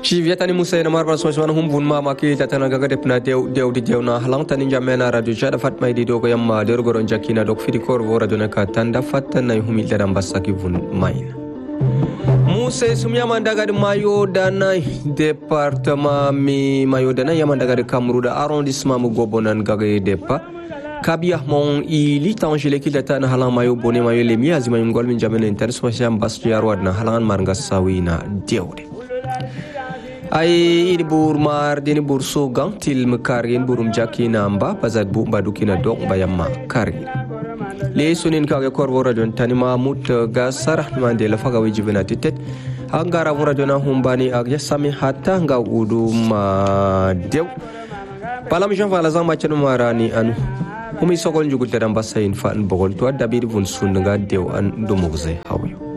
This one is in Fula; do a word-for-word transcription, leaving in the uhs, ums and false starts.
ci vietani musa na marbar so man hum bun ma ma ki tatana gaga depna dew dew di dew na halang tan jamena radio jada fat mai di dogo yamma der goron jakina dok fidi kor vo radio na ka tanda fat nay humi da ambasaki bun main musa sumya man daga de mayo dana departement mi mayo dana yaman daga de kamru da arrondissement mu gobonan gaga depa kabia mon ili tangele ki data na halang mayo boni mayo le mi azima ngol min jamena international ambassador yarwad na halang marga sawina dewde ay ini bur mar dini bur so gang til mekarin burum jakina amba bazat bu badukina dok bayamma kari le sunin ka ke korbo radio tanima mut gasar mande la faga wijibina titet angara radio na humbani ak yasami hatta nga udum dew palam jan vala zama chenu marani anu humi sokol jugu tedam basain fa an bogol to dabir bun sun nga dew an dumugze hawo